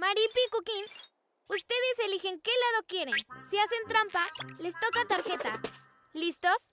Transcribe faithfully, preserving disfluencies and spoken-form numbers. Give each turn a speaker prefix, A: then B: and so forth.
A: Maripi y Cuquín, ustedes eligen qué lado quieren. Si hacen trampa, les toca tarjeta. ¿Listos?